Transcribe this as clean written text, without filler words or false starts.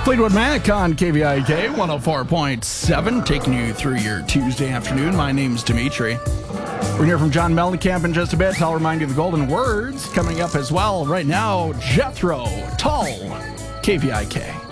Fleetwood Mac on KVIK 104.7, taking you through your Tuesday afternoon. My name's Dimitri. We're going to hear from John Mellencamp in just a bit. I'll remind you of the golden words coming up as well. Right now, Jethro Tull, KVIK.